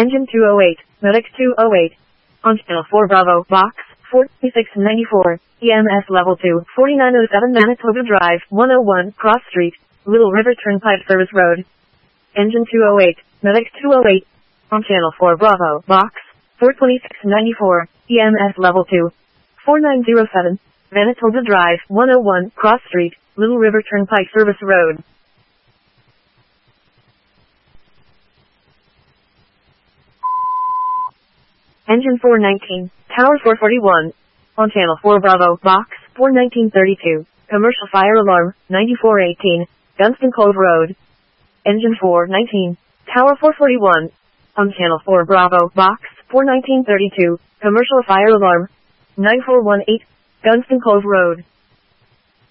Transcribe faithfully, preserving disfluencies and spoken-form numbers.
Engine two oh eight, Medic two oh eight. On channel four Bravo, box, forty-six ninety-four, E M S level two, forty-nine oh seven Manitoba Drive, one oh one, Cross Street, Little River Turnpike Service Road. Engine two oh eight, Medic two oh eight. On channel four Bravo, box, four twenty-six ninety-four, E M S level two, forty-nine oh seven, Manitoba Drive, one oh one, Cross Street, Little River Turnpike Service Road. Engine four nineteen, Tower four forty-one. On channel four Bravo, box, four nineteen thirty-two, Commercial Fire Alarm, ninety-four eighteen, Gunston Cove Road. Engine four nineteen, Tower four forty-one. On channel four Bravo, box, four nineteen thirty-two, Commercial Fire Alarm, nine four one eight, Gunston Cove Road.